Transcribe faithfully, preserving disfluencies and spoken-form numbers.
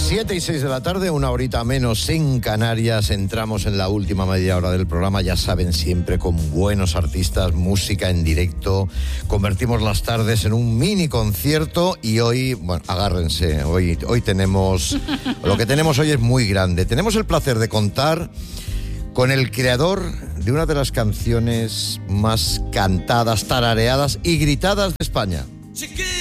Siete y seis de la tarde, una horita menos en Canarias. Entramos en la última media hora del programa, ya saben, siempre con buenos artistas, música en directo. Convertimos las tardes en un mini concierto y hoy, bueno, agárrense, hoy, hoy tenemos, lo que tenemos hoy es muy grande. Tenemos el placer de contar con el creador de una de las canciones más cantadas, tarareadas y gritadas de España.